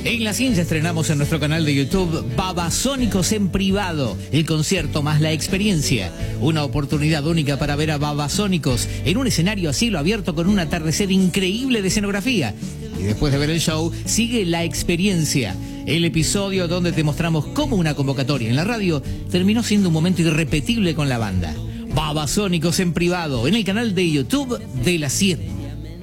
En La Ciencia estrenamos en nuestro canal de YouTube Babasónicos en privado, el concierto más la experiencia. Una oportunidad única para ver a Babasónicos en un escenario a cielo abierto con un atardecer increíble de escenografía. Y después de ver el show, sigue la experiencia. El episodio donde te mostramos cómo una convocatoria en la radio terminó siendo un momento irrepetible con la banda. Babasónicos en privado, en el canal de YouTube de La 7.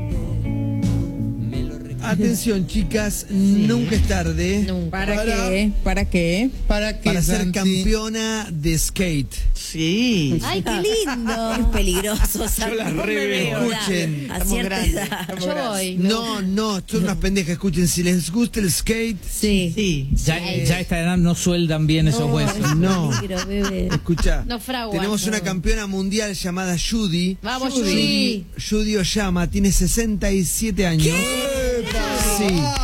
Atención, chicas, nunca es tarde. ¿Para qué? ¿Para qué? Para ser campeona de skate. Sí. Ay, qué lindo. Es peligroso. Yo las reveo. Escuchen. A cierta edad. Yo voy. No, son unas pendejas. Escuchen, si les gusta el skate, Sí. Ya a esta edad no sueldan bien esos huesos. no. Peligro, bebé. Escucha, No fraguan. tenemos una campeona mundial llamada Judy. Vamos, Judy. Judy Oyama, tiene 67 años. Sí.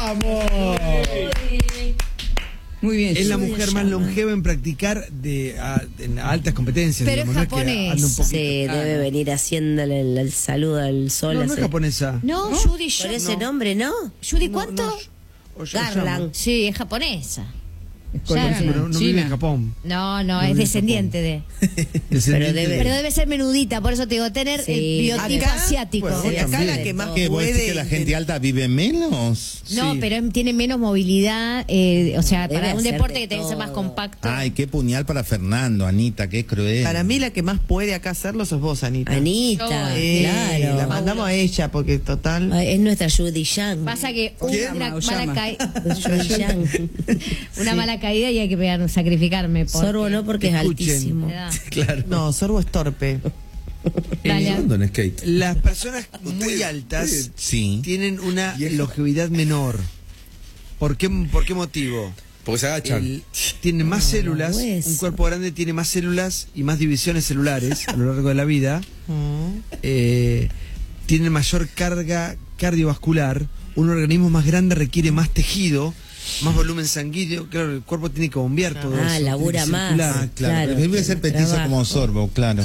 Muy bien. Es la Judy mujer más Oyama. longeva en practicar en altas competencias. Pero es digamos, no que japonés. anda un poquito. Sí, debe venir haciéndole el saludo al sol. No es así. japonesa. No, Judy, Por ese nombre, ¿no? Judy, ¿cuánto? Garland. Sí, es japonesa. Pero no vive en Japón. No, No es vive en descendiente de. Descendiente debe- Pero debe ser menudita, por eso te digo, tener Sí. el biotipo Acá, asiático. bueno, Sí, acá así la de que todo. ¿Qué? ¿Vos decís que la gente alta vive menos? No, Sí. pero tiene menos movilidad, o sea, Debe para un hacer deporte de que tiene que ser más todo. compacto. Ay, qué puñal para Fernando, Anita, qué cruel. Para mí la que más puede acá hacerlo sos vos, Anita. Anita, Yo, La claro. mandamos a ella porque total. Ay, es nuestra Judy Yang. Pasa que ¿Quién? una mala, mala, Judy Yang. una mala caída y hay que sacrificarme. Sorbo no porque es Escuchen. altísimo. Claro. No, Sorbo es torpe. Dale. en skate? Las personas muy altas Sí. tienen una longevidad menor. ¿Por qué motivo? Porque se agachan. Tienen más células, hueso. un cuerpo grande tiene más células y más divisiones celulares a lo largo de la vida. Tienen mayor carga cardiovascular. Un organismo más grande requiere más tejido, más volumen sanguíneo. Claro, el cuerpo tiene que bombear todo eso. Labura tiene que más. circular. Ah, claro. Claro, Debe ser petizo trabajo. como Sorbo, claro.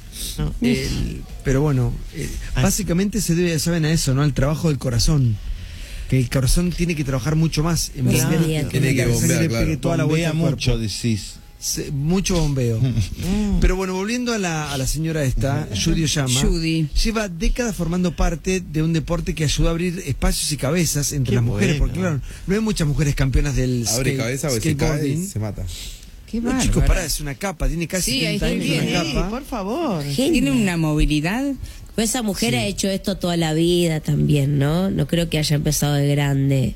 Pero bueno, básicamente se debe, saben, a eso, ¿no? Al trabajo del corazón. Que el corazón tiene que trabajar mucho más en Claro. bombear, Tiene que la sangre bombear, claro. pegue toda la vuelta Bombea al mucho, cuerpo. decís. Mucho bombeo. Pero bueno, volviendo a la señora esta, Judy Oyama, Judy. lleva décadas formando parte de un deporte que ayudó a abrir espacios y cabezas entre las mujeres, porque claro, no hay muchas mujeres campeonas del Abre cabeza o se cae y skateboarding. se mata. Qué No, chicos, pará, es una capa, tiene casi Sí, ahí 30 años, estoy una viendo. capa. Por favor. Genio. Tiene una movilidad. Pues esa mujer ha hecho esto toda la vida también, ¿no? No creo que haya empezado de grande.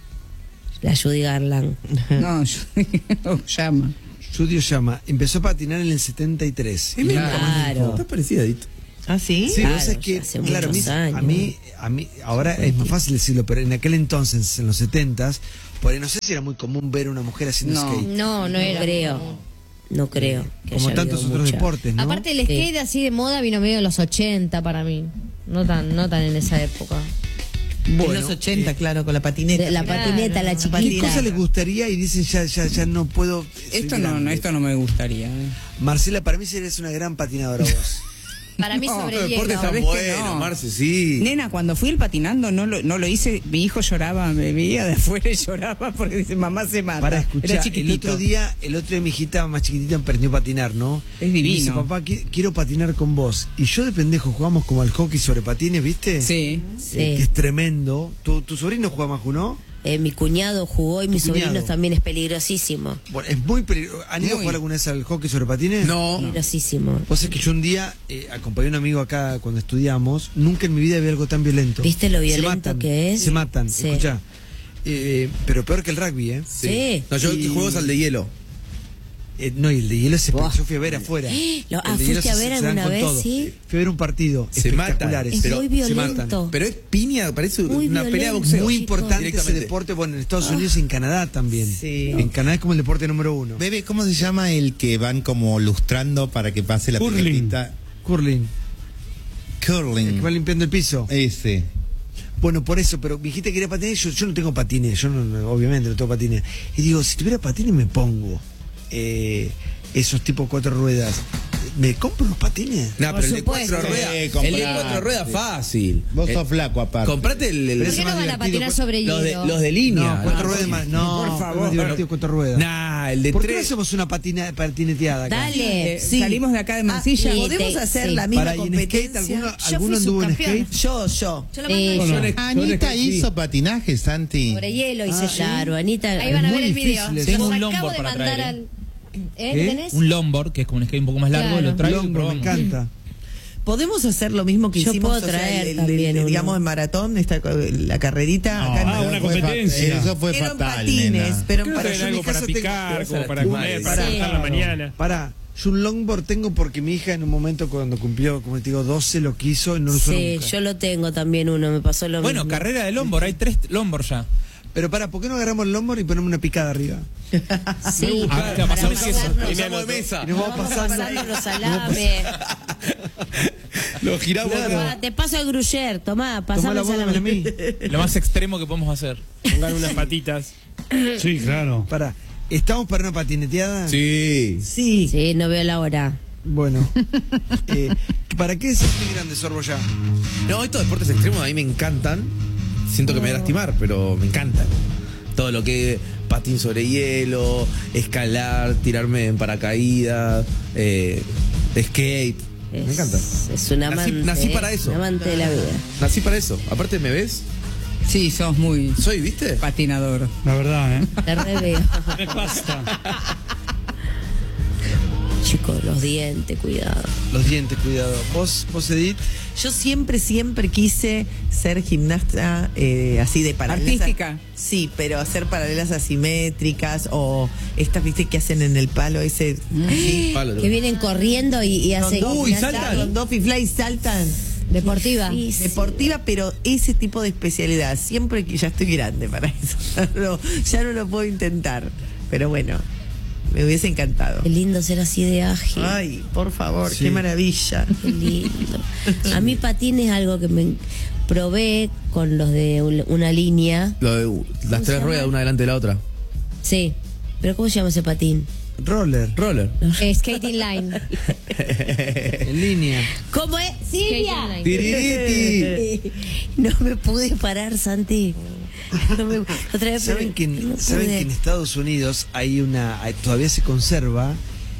La Judy Garland. No, llama. Judy Oyama empezó a patinar en el 73. Claro. Está parecida, Dito. ¿Ah, sí? Sí, Claro, lo que pasa es que, hace claro, muchos a años. mí, ahora es más fácil decirlo, pero en aquel entonces, en los 70s, por ahí no sé si era muy común ver a una mujer haciendo No. skate. No No creo. No creo. que Como haya tantos habido otros mucha. deportes, ¿no? Aparte el skate así de moda vino medio en los 80 para mí. No tan en esa época. En Bueno, los 80, claro, con la patineta. La patineta, la ¿qué chiquita. cosa les gustaría? Y dicen, ya no puedo. soy Esto grande. no me gustaría. Marcela, para mí serías una gran patinadora vos. Para mí No, sobre los hielo. deportes están ¿Sabés que buenos, no? Marce, sí. Nena, cuando fui el patinando no lo hice, mi hijo lloraba, me veía de afuera y lloraba porque dice, mamá se mata. Para Era escuchar, chiquitito. el otro día mi hijita más chiquitita aprendió a patinar, ¿no? Es divino. Y dice, papá, quiero patinar con vos. Y yo de pendejo jugamos como al hockey sobre patines, ¿viste? Sí. Sí. Que es tremendo. ¿Tu sobrino juega más, no? Mi cuñado jugó y mis cuñado. sobrinos también es peligrosísimo. Bueno, es muy peligroso. ¿Han ido a Muy. jugar alguna vez al hockey sobre patines? No. Peligrosísimo. Vos sabés que yo un día acompañé a un amigo acá cuando estudiamos. Nunca en mi vida vi algo tan violento. ¿Viste lo Se violento matan, que es? Se matan, Sí. escuchá. Pero peor que el rugby, ¿eh? Sí. No, yo Y- juego es al de hielo. No, y el de hielo Buah. yo fui a ver afuera. Lo- El de hielo ¿fuiste a ver se dan alguna con vez? todo. Sí. Fui a ver un partido. Se matan. Espectaculares. Es pero muy se matan. violento. Pero es piña, parece Muy una pelea de violento. boxeo. Muy chicos. importante ese Directamente. deporte, bueno, en Estados Unidos y en Canadá también. Sí. En Canadá es como el deporte número 1. Bebe, ¿cómo se llama el que van como lustrando para que pase la Curling. pelotita? Curling. El Curling. que va limpiando el piso. Ese. Bueno, por eso, pero mi hijita quería patines, yo no tengo patines, obviamente no tengo patines. Y digo, si tuviera patines me pongo esos tipo 4 ruedas. ¿Me compro unos patines? No, Por pero el de supuesto. 4 ruedas. Sí, El de comprate. 4 ruedas fácil. Vos sos flaco aparte. Comprate el ¿Por Ese qué es no más van a divertido, patinar sobre hielo? los de línea. No, 4 ruedas más. No, por favor. es más divertido 4 ruedas. Nah, el de ¿Por qué no 3. hacemos una patineteada acá? Dale. Sí. Salimos de acá de Mansilla. Ah, y ¿Podemos te- hacer sí. la misma Para, ¿y en skate competencia? alguno Yo fui anduvo en subcampeona. skate? Yo. Yo la mando Anita hizo patinaje, Santi. sobre hielo, hice claro, Anita. Ahí van a muy ver el video. difícil eso. Los Tengo un acabo longboard de para mandar traer, al... ¿Qué? ¿Tenés? Un longboard, que es como un skate un poco más largo, Claro. lo traigo y Longo, me probamos. encanta. ¿Podemos hacer lo mismo que Yo hicimos? puedo traer el también uno. digamos, en maratón, la carrerita. acá en una Maratón. competencia. Eso fue Pero en fatal, patines, nena. pero en Creo que patines. era algo para casa tengo- picar, como para Sí. comer, para Sí. pasar la mañana. Pará, yo un longboard tengo porque mi hija en un momento cuando cumplió, como te digo, 12 lo quiso y no lo usó Sí, nunca. yo lo tengo también uno, me pasó lo Bueno, mismo. carrera de longboard, hay 3 longboard ya. Pero pará, ¿por qué no agarramos el longboard y ponemos una picada arriba? Sí, Ah, para pasamos pasarnos. eso. Pasamos de mesa. Y nos vamos Vamos pasando. pasando los salames. Lo giramos. Tomá, te paso el gruyer, tomá, Tomá pasame la el bola a salame. mí. Lo más extremo que podemos hacer. Pongan unas patitas. Sí, claro. Pará, ¿estamos para una patineteada? Sí. Sí. Sí, no veo la hora. Bueno, ¿para qué decís muy grande, Sorbo, ya? No, estos deportes extremos a mí me encantan. Siento que me voy a lastimar, pero me encantan. Todo lo que patín sobre hielo, escalar, tirarme en paracaídas, skate. Me encanta. Es un Nací- amante. nací para eso. Un amante de la vida. Nací para eso. Aparte, ¿me ves? Sí, sos muy Soy, ¿viste? patinador. La verdad, ¿eh? Te re veo. Me basta. Chicos, los dientes, cuidado. Los dientes, cuidado. ¿Vos Edith? Yo siempre quise ser gimnasta así de paralelas. Artística. Sí, pero hacer paralelas asimétricas o estas, viste, que hacen en el palo ese. Sí, palo. Que vienen corriendo y hacen. Uy, saltan. Con dos fly y saltan. Deportiva. Deportiva, pero ese tipo de especialidad. Siempre que ya estoy grande para eso. Ya no lo puedo intentar. Pero bueno, me hubiese encantado. Qué lindo ser así de ágil. Ay, por favor, Sí. qué maravilla. Qué lindo. A mí patín es algo que me probé con los de una línea. Lo de, las se 3 llama? ruedas, una delante de la otra. Sí. ¿Pero cómo se llama ese patín? Roller. Roller. Skating line. En línea. ¿Cómo es? Silvia. Tiririti. No me pude parar, Santi. No me- otra vez ¿Saben que, no ¿saben pude. que en Estados Unidos todavía se conserva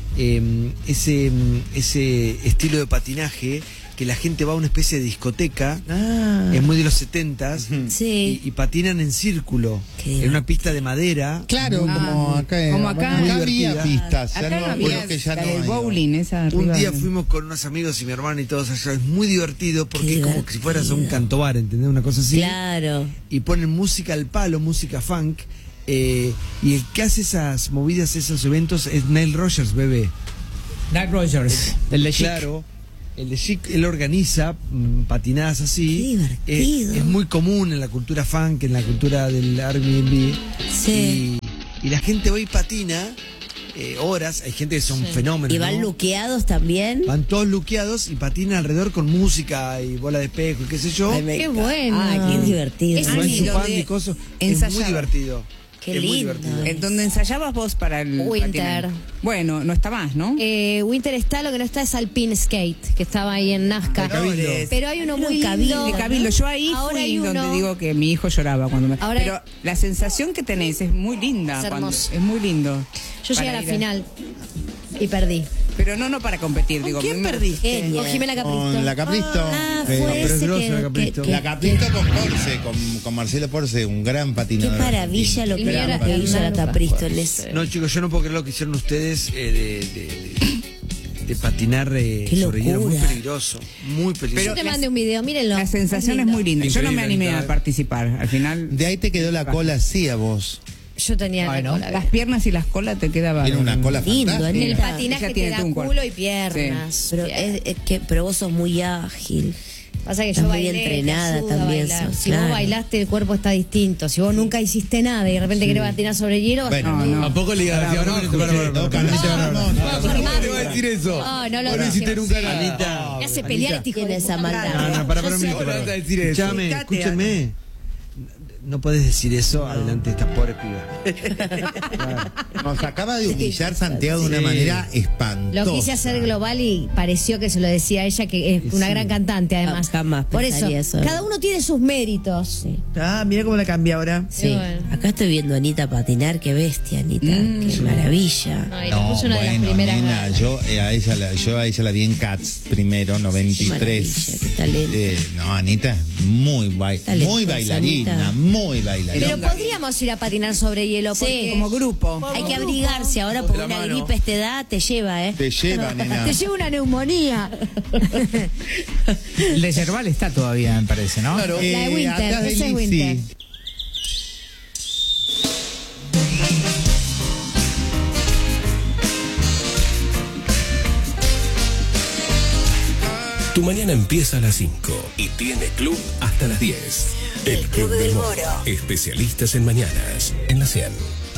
ese estilo de patinaje que la gente va a una especie de discoteca? Es muy de los 70s. Sí. Y patinan en círculo, Qué en una pista de madera. Claro, como acá. Como acá. Acá Muy había divertida. pistas. Acá Ya no no, había bueno, que ya la no del hay. bowling, esa Un arriba. día fuimos con unos amigos y mi hermana y todos allá. Es muy divertido porque Qué es como que si fueras a un cantobar, ¿entendés? Una cosa así. Claro. Y ponen música al palo, música funk. Y el que hace esas movidas, esos eventos es Nile Rogers, bebé. Nile Rogers, el de Chic. Claro, el de Chic, él organiza patinadas así. Qué divertido. Es muy común en la cultura funk, en la cultura del Airbnb. Sí. Y la gente va y patina horas. Hay gente que son fenómenos. ¿Y van ¿no? luqueados también? Van todos luqueados y patinan alrededor con música y bola de espejo y qué sé yo. Qué bueno. Ah, qué divertido. Es Van así, chupando donde y cosas. Es muy ensayaba. divertido. Qué es muy lindo. divertido. En donde ensayabas vos para el Winter. patinar. Bueno, no está más, ¿no? Winter está, lo que no está es Alpine Skate, que estaba ahí en Nazca. Cabildo. Pero hay uno Pero muy Cabildo. lindo. De Cabildo, yo ahí Ahora fui hay uno. donde digo que mi hijo lloraba cuando me... Ahora Pero la sensación que tenés es muy linda. Es cuando- hermoso. es muy lindo. Yo llegué a Para la ir final y perdí. Pero no para competir, digo. ¿Quién me- perdiste? Genia. Con Jimena Capristo. Con la Capristo. Ah, que- fue pero es ese grosa la que, Capristo. que- La Capristo con Porce, con Marcelo Porce, un gran Qué patinador. maravilla lo El que mío era hizo la Hernán Capristo en ese. No, chicos, yo no puedo creer lo que hicieron ustedes de patinar sobre hielo. Muy locura. peligroso. Muy peligroso. Yo te mandé un video, mírenlo. La sensación es muy linda. Yo no me animé a participar. Al final, De ahí te quedó la cola así a vos. Yo tenía la cola. las piernas y las colas te quedaban. Tiene una cola Lindo, fantástica. En el Mira, patinaje ella te tiene da todo un cuerpo. culo y piernas. Pero, pero vos sos muy ágil. Pasa que Estás yo muy bailé, entrenada te ayuda a también bailar. sos, Si claro. vos bailaste, el cuerpo está distinto. Si vos nunca hiciste nada y de repente querés patinar sobre hielo, Bueno, No. Tampoco le digas así, No, ¿Cómo te va a decir eso? No lo Vos no hiciste digas. nunca nada. Anita. me hace pelear este hijo Tiene de esa puta. maldad. No, no, para un ¿Cómo minuto. le vas a para. decir eso? Escuchame, Fíjate, escúchenme. no podés decir eso adelante de estas pobres pibas. Claro. Nos acaba de humillar Santiago de una Sí. manera espantosa. Lo quise hacer global y pareció que se lo decía a ella, que es una Sí. gran cantante además. Jamás Por eso, pensaría eso. cada uno tiene sus méritos. Ah, mira cómo la cambia ahora. Sí. Bueno. Acá estoy viendo a Anita patinar, qué bestia, Anita, qué maravilla. No, y le No, puso una de las bueno, primeras. nena, yo a ella la vi en Cats primero, 93. Maravilla, qué talento. No, Anita, muy Talentosa, bailarina, Anita. muy bailarina. Pero podríamos ir a patinar sobre hielo. Sí, porque Como grupo. Hay que abrigarse ahora porque De la una mano. gripe a esta edad te lleva, ¿eh? Te lleva, nena. te lleva una neumonía. El de Yerbal está todavía, me parece, ¿no? Claro. La de Winter, atrás de esa es Lizzy. Winter. Tu mañana empieza a las 5 y tiene club hasta las 10. El Club del Moro. Especialistas en mañanas, en la 100.